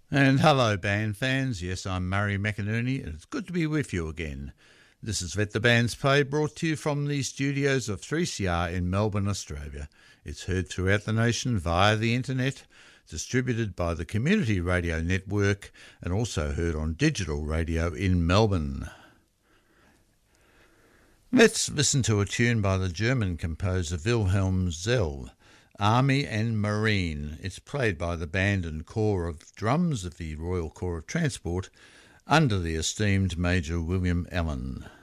And hello, band fans. Yes, I'm Murray McInerney, and it's good to be with you again. This is Let the Bands Play, brought to you from the studios of 3CR in Melbourne, Australia. It's heard throughout the nation via the internet, distributed by the Community Radio Network, and also heard on digital radio in Melbourne. Let's listen to a tune by the German composer Wilhelm Zell, Army and Marine. It's played by the band and corps of drums of the Royal Corps of Transport under the esteemed Major William Allen.